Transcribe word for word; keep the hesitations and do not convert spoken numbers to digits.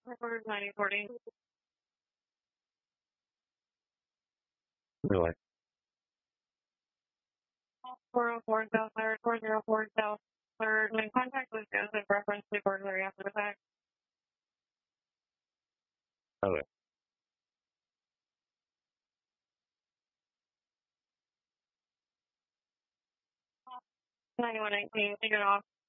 Record ninety forty. Really? four oh four South Third, four oh four South Third. My contact was Joseph, reference to burglary after the fact. Okay. ninety-one nineteen, take it off.